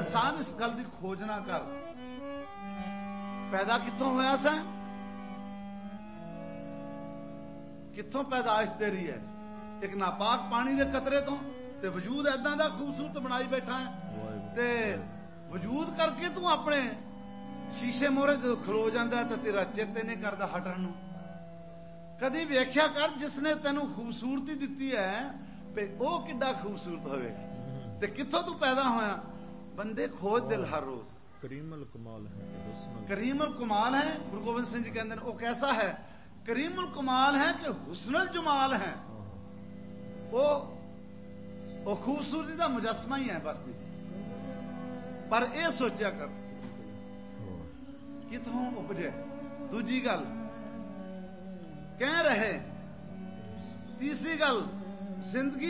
इंसान इस गल की खोज ना कर, पैदा कित्थों होया सैं, कित्थों पैदाइश तेरी है? एक नापाक पानी दे कतरे तो ते वजूद ऐदां दा खूबसूरत बनाई बैठा है। ते वजूद करके तू अपने शीशे मोहरे जो खलो जांदा ते तेरा चेते नहीं करदा हटण नूं। कदी वेख्या कर जिसने तेनू खूबसूरती दित्ती है भी ओह किड्डा खूबसूरत होवेगा ते कित्थों तू पैदा होया। बंदे खोज दिल हर रोज। करीमुल कमाल है, करीमुल कमाल है। गुरु गोबिंद सिंह जी कहते हैं वो कैसा है? करीमुल कमाल है कि हुस्नुल जमाल है। वो खूबसूरती का मुजस्मा ही है बस नहीं। पर यह सोचा कर कितों उपजे। दूजी गल कह रहे, तीसरी गल जिंदगी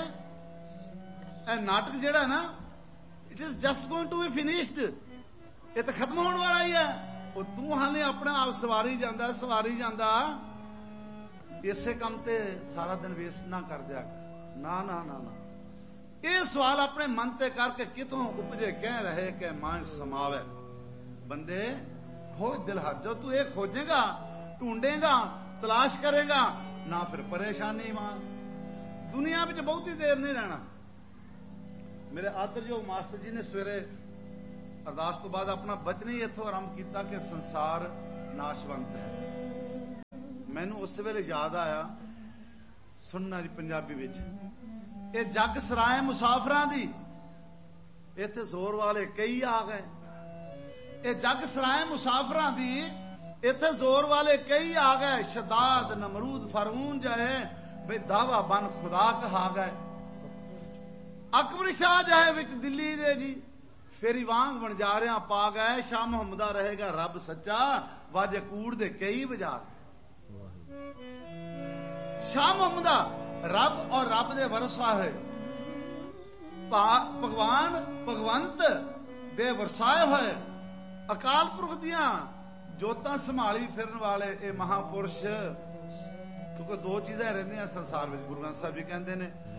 है नाटक जेड़ा ना, it is just going to be finished. ये तो खत्म होने वाला ही है। वो तू हाले अपना आप सवारी जांदा इसे काम ते सारा दिन वेस्ट ना कर दिया। ना ना ना ना, ये सवाल अपने मन ते करके कितों उपजे कह रहे कि मान समावे। बंदे खोज दिल हर, जो तू ये खोजेगा, ढूंढेगा, तलाश करेगा ना, फिर परेशानी मान। दुनिया में बहुत ही देर नहीं रहना। मेरे आदरयोग मास्टर जी ने सवेरे अरदास तो बाद अपना बचन ही इथों आरंभ किया कि संसार नाशवंत है। मैनू उस वेले याद आया सुनना जी पंजाबी विच, ये जग सराय मुसाफरां दी, इत्थे जोर वाले कई आ गए। ये जग सराय मुसाफरां दी, इत्थे जोर वाले कई आ गए। शदाद नमरूद फरऊन जाए बे दावा बन खुदा कहा गए। अकबर शाह जाए विच दिल्ली दे जी, फेरी वांग बन जा रहा पा गए। शाह मुहम्मदा रहेगा रब सच्चा, वाजे कूड़ दे कई बजा गए। शाह मुहम्मदा रब और रब दे वरसा है, भगवान भगवंत दे वरसाए हुए अकाल पुरख दियां जोतां संभाली फिरन वाले ये महापुरुष। क्योंकि दो चीजें रहिंदियां संसार में, गुरु ग्रंथ साहिब जी कहते हैं